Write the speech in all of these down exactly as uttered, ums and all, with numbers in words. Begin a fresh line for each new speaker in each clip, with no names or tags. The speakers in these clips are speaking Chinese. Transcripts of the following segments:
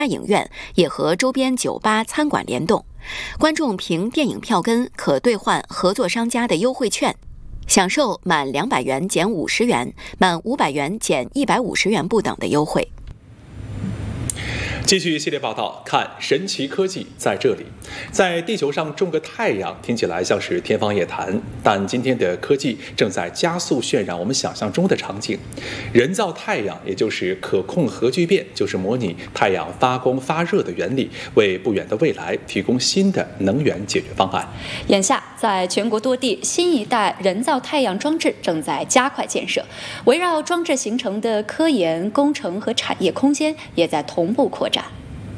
影院也和周边酒吧、餐馆联动，观众凭电影票根可兑换合作商家的优惠券，享受满两百元减五十元、满五百元减一百五十元不等的优惠。
继续系列报道，看神奇科技在这里。在地球上种个太阳，听起来像是天方夜谭，但今天的科技正在加速渲染我们想象中的场景。人造太阳，也就是可控核聚变，就是模拟太阳发光发热的原理，为不远的未来提供新的能源解决方案。
眼下，在全国多地，新一代人造太阳装置正在加快建设，围绕装置形成的科研、工程和产业空间也在同步扩展。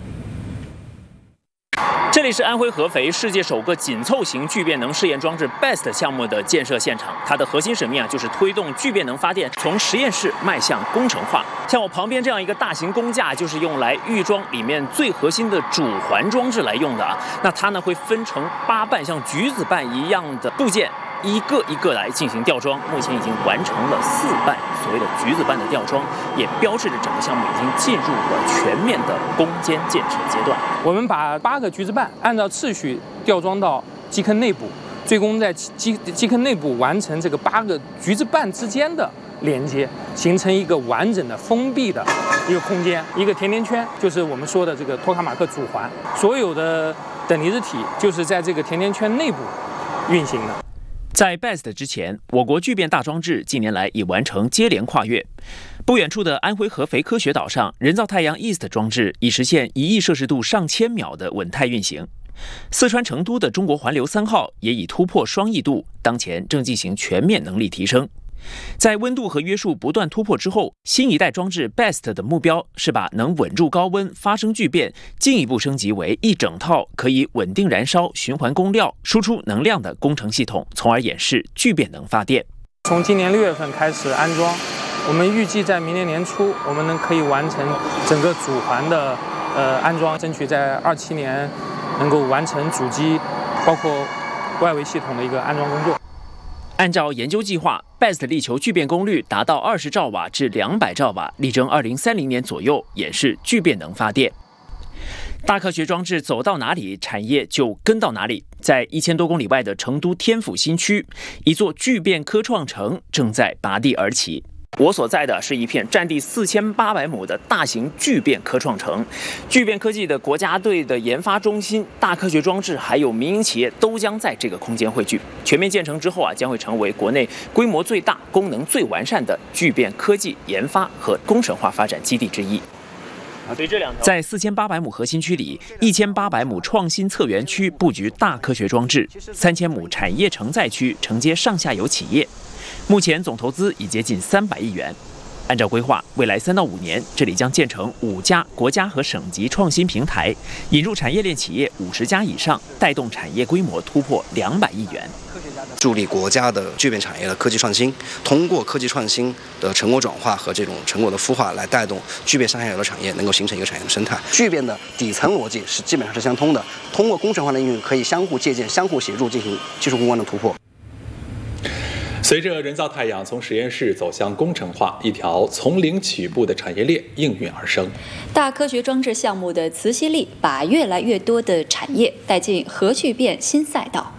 这里是安徽合肥世界首个紧凑型聚变能试验装置 B E S T 项目的建设现场。它的核心使命啊，就是推动聚变能发电从实验室迈向工程化。像我旁边这样一个大型工架，就是用来预装里面最核心的主环装置来用的啊。那它呢会分成八瓣，像橘子瓣一样的部件，一个一个来进行吊装。目前已经完成了四瓣，所谓的橘子瓣的吊装，也标志着整个项目已经进入了全面的攻坚建设阶段。
我们把八个橘子瓣按照次序吊装到基坑内部，最终在基基坑内部完成这个八个橘子瓣之间的连接，形成一个完整的封闭的一个空间，一个甜甜圈，就是我们说的这个托卡马克主环。所有的等离子体就是在这个甜甜圈内部运行的。
在 B E S T 之前，我国聚变大装置近年来已完成接连跨越。不远处的安徽合肥科学岛上，人造太阳 East 装置已实现一亿摄氏度上千秒的稳态运行。四川成都的中国环流三号也已突破双亿度，当前正进行全面能力提升。在温度和约束不断突破之后，新一代装置 B E S T 的目标是把能稳住高温、发生聚变进一步升级为一整套可以稳定燃烧、循环供料、输出能量的工程系统，从而演示聚变能发电。
从今年六月份开始安装，我们预计在明年年初，我们能可以完成整个主环的呃安装，争取在二七年能够完成主机包括外围系统的一个安装工作。
按照研究计划 ，B E S T 力求聚变功率达到二十兆瓦至两百兆瓦，力争二零三零年左右演示聚变能发电。大科学装置走到哪里，产业就跟到哪里。在一千多公里外的成都天府新区，一座聚变科创城正在拔地而起。我所在的是一片占地四千八百亩的大型聚变科创城，聚变科技的国家队的研发中心、大科学装置还有民营企业都将在这个空间汇聚。全面建成之后啊，将会成为国内规模最大、功能最完善的聚变科技研发和工程化发展基地之一。在四千八百亩核心区里，一千八百亩创新策源区布局大科学装置，三千亩产业承载区承接上下游企业。目前总投资已接近三百亿元。按照规划，未来三到五年，这里将建成五家国家和省级创新平台，引入产业链企业五十家以上，带动产业规模突破两百亿元。
助力国家的聚变产业的科技创新，通过科技创新的成果转化和这种成果的孵化，来带动聚变上下游的产业能够形成一个产业的生态。聚变的底层逻辑是基本上是相通的，通过工程化的应用，可以相互借鉴、相互协助，进行技术攻关的突破。
随着人造太阳从实验室走向工程化，一条从零起步的产业链应运而生。
大科学装置项目的磁吸力，把越来越多的产业带进核聚变新赛道。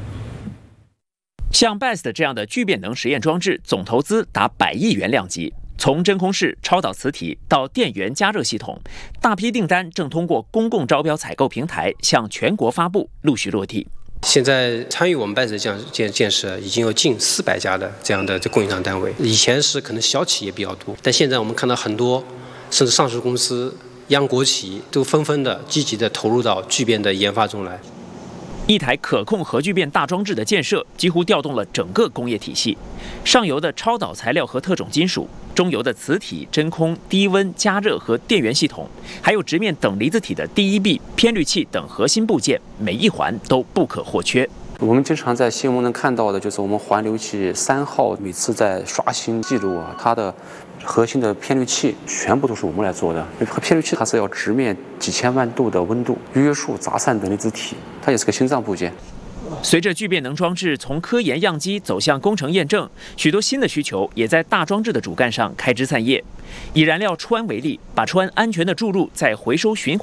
像 B E S T 这样的聚变能实验装置，总投资达百亿元量级。从真空室、超导磁体到电源加热系统，大批订单正通过公共招标采购平台向全国发布，陆续落地。
现在参与我们 B E S T 建建设已经有近四百家的这样的供应商单位。以前是可能小企业比较多，但现在我们看到很多甚至上市公司、央国企都纷纷的积极的投入到聚变的研发中来。
一台可控核聚变大装置的建设，几乎调动了整个工业体系。上游的超导材料和特种金属，中游的磁体、真空、低温加热和电源系统，还有直面等离子体的第一臂、偏滤器等核心部件，每一环都不可或缺。
我们经常在新闻能看到的，就是我们环流器三号每次在刷新记录啊，它的核心的偏滤器全部都是我们来做的。偏滤器它是要直面几千万度的温度，约束杂散等离子体，它也是个心脏部件。
随着聚变能装置从科研样机走向工程验证，许多新的需求也在大装置的主干上开枝散叶。以燃料氚为例，把氚安全的注入再回收循环。